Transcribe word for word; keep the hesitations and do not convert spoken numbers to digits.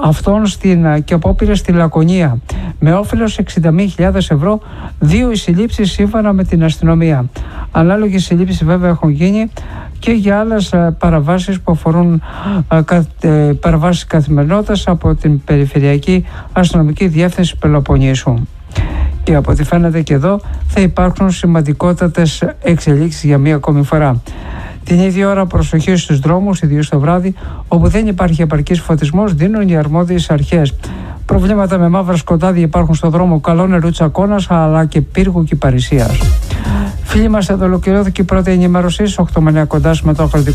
αυτών στην, και απόπειρες στη Λακωνία. Με όφελος εξήντα μία χιλιάδες ευρώ, δύο οι συλλήψεις σύμφωνα με την αστυνομία. Ανάλογες συλλήψεις βέβαια έχουν γίνει και για άλλες παραβάσεις που αφορούν παραβάσεις καθημερινότητας από την Περιφερειακή Αστυνομική Διεύθυνση Πελοποννήσου. Και από ό,τι φαίνεται και εδώ θα υπάρχουν σημαντικότατες εξελίξεις για μία ακόμη φορά. Την ίδια ώρα προσοχή στους δρόμους, ιδίως το βράδυ, όπου δεν υπάρχει επαρκής φωτισμός, δίνουν οι αρμόδιες αρχές. Προβλήματα με μαύρα σκοτάδια υπάρχουν στο δρόμο Καλόνερου Τσακώνας αλλά και Πύργου Κυπαρισίας. Φίλοι μας, εδώ ολοκληρώθηκε η πρώτη ενημέρωση. Στις οκτώ με εννιά κοντά με το